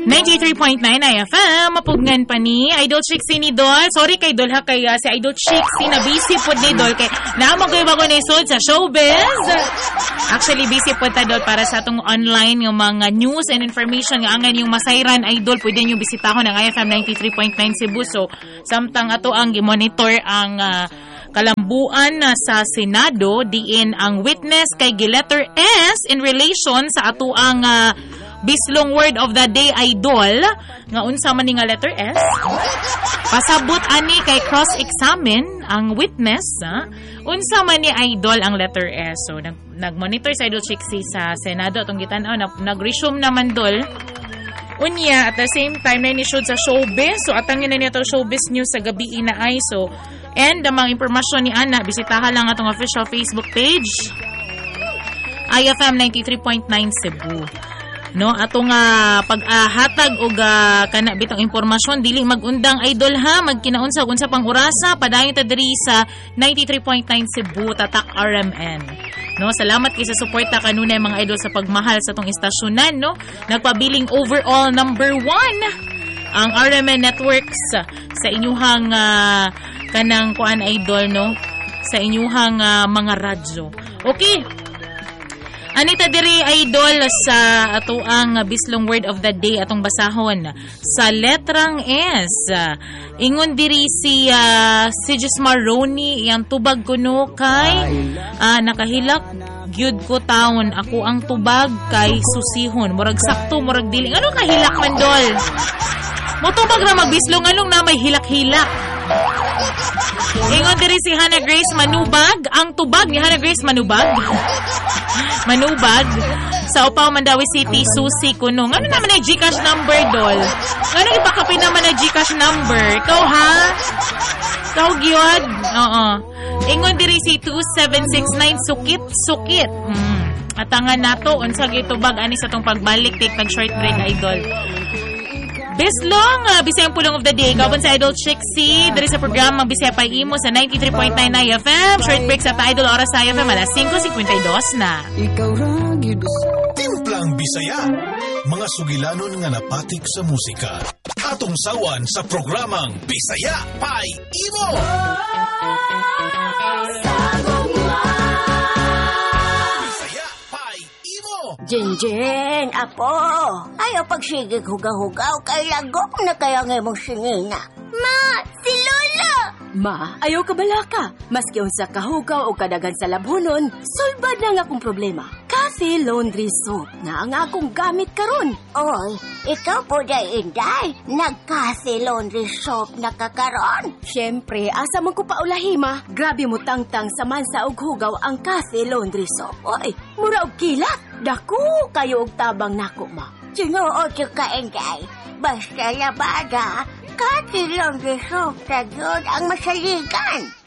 93.9 IFM, mapugnan pa ni Idol Chick si ni Dol. Sorry kay Dol ha, kaya si Idol Chick si na busy po ni Dol. Kaya naman ko yung bago na isod sa showbiz. Actually, busy po ta Dol para sa atong online yung mga news and information nga angan yung masayran Idol. Pwede nyo bisitahon ng IFM 93.9 Cebu. So, samtang ato ang monitor ang kalambuan sa Senado, diin ang witness kay Giletter S in relation sa ato ang bislong word of the day Idol nga unsa man ni nga letter S. Pasabot ani kay cross-examine ang witness unsa man ni Idol ang letter S. So nag-monitor sa Idol Chixie sa Senado atong gitan-aw nag-resume naman Dol. Unya at the same time na ni-shoot sa showbiz. So atangin na niya to showbiz news sa gabi na ay. So and ang mga impormasyon ni Ana bisitahan lang atong official Facebook page IFM 93.9 Cebu. No, atong pag-hatag og kana bitong impormasyon dili magundang Idol ha, magkinaunsa unsa pang orasa padayon ta diri sa 93.9 Cebu Tatak RMN. No, salamat kay sa suporta kanunay mga Idol sa pagmahal sa tong istasyonan, no. Nagpabiling overall number 1 ang RMN Networks sa inyuhang kanang kuan Idol, no, sa inyuhang mga radyo. Okay. Anita diri Idol sa ato ang bislong word of the day atong basahon sa letrang S. Ingon diri si Gismar Ronnie iyang tubag kuno kay nakahilak gyud ko taon ako ang tubag kay susihon murag sakto murag dili ano kahilak man Dol. Mo tubag ra magbislong anong na may hilak-hilak. Ingon diri si Hannah Grace Manubag ang tubag ni Hannah Grace Manubag sa Upaw, Mandawi City, Susi, Kunong. Ano naman ay Gcash number, Dol? Ano ipakapin naman ay Gcash number? Ikaw, ha? Ikaw, gyud? Oo. Ingon diri si 2769, sukit. Atangan nato, unsag itubag, ani sa tong pagbalik, take short break, Idol. Bislong, Bisayang Pulong of the Day. Gawin sa Idol Chixie. Dari sa programa Bisaya pa Imo sa 93.9 IFM. Short break sa Idol Oras sa IFM. Alas 5:52 na. Timplang Bisaya. Mga sugilanon nga napatik sa musika. Atong sawan sa programang Bisaya pa Imo. Jinjin, apo. Ayaw pagsigig hugaw-hugaw kay lagok na kaya nga mong singina. Ma, si Lola! Ma, ayaw ka balaka. Maski unsa kahugaw o kadagan sa labhonon, sulbad na nga akong problema. Cafe Laundry Soap na ang akong gamit karon. Oy, ikaw po day inday. Nag-Cafe Laundry Soap na kakaron. Siyempre, asa man ko paulahima, grabe mo tangtang sa mansa og hugaw ang Cafe Laundry Soap. Oy, mura og kilat. Dako kayo og tabang nako, ma. Sinuod yung ka-inday. Basta labada, Cafe Laundry Soap na yun ang masaligan.